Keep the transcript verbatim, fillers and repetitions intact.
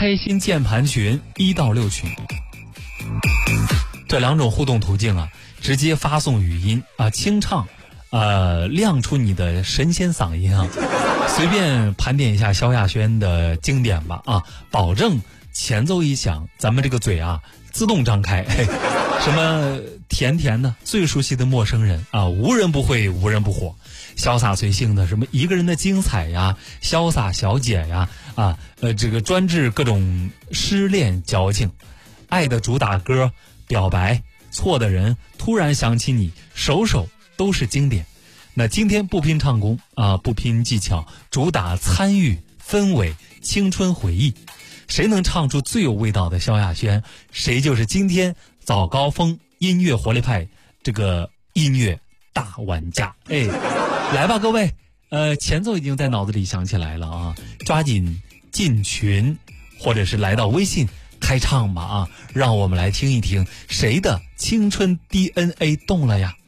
开心键盘群一到六群。这两种互动途径啊，直接发送语音啊，清唱，呃，亮出你的神仙嗓音啊，随便盘点一下萧亚轩的经典吧啊，保证前奏一响，咱们这个嘴啊自动张开。嘿，什么甜甜的最熟悉的陌生人啊，无人不会无人不火，潇洒随性的什么一个人的精彩呀，潇洒小姐呀啊，呃这个专治各种失恋矫情，爱的主打歌表白，错的人突然想起你，首首都是经典。那今天不拼唱功啊，不拼技巧，主打参与氛围青春回忆，谁能唱出最有味道的萧亚轩，谁就是今天早高峰音乐活力派这个音乐大玩家。哎，来吧各位，呃前奏已经在脑子里想起来了啊，抓紧进群或者是来到微信开唱吧啊，让我们来听一听谁的青春 D N A 动了呀。